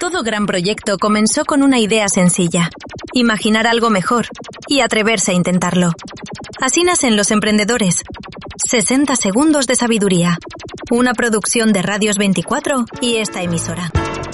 Todo gran proyecto comenzó con una idea sencilla: imaginar algo mejor y atreverse a intentarlo. Así nacen los emprendedores. 60 segundos de sabiduría. Una producción de Radios 24 y esta emisora.